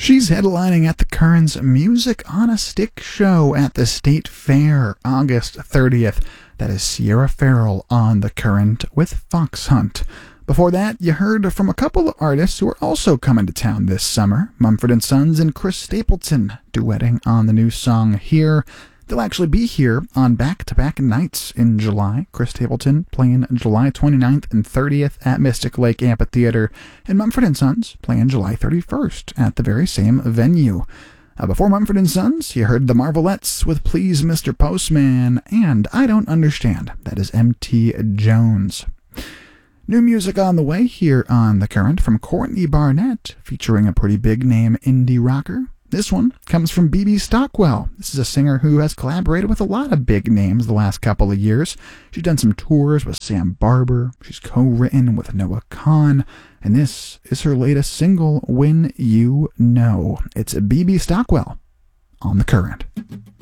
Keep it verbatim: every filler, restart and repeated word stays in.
She's headlining at the Curran's Music on a Stick show at the State Fair, August thirtieth. That is Sierra Farrell on The Current with Fox Hunt. Before that, you heard from a couple of artists who are also coming to town this summer, Mumford and Sons and Chris Stapleton, duetting on the new song Here. They'll actually be here on back-to-back nights in July. Chris Stapleton playing July twenty-ninth and thirtieth at Mystic Lake Amphitheater, and Mumford and Sons playing July thirty-first at the very same venue. Uh, before Mumford and Sons, you heard the Marvelettes with Please Mister Postman, and I Don't Understand. That is M T Jones. New music on the way here on The Current from Courtney Barnett, featuring a pretty big-name indie rocker. This one comes from B B Stockwell. This is a singer who has collaborated with a lot of big names the last couple of years. She's done some tours with Sam Barber. She's co-written with Noah Kahan. And this is her latest single, When You Know. It's B B Stockwell on The Current.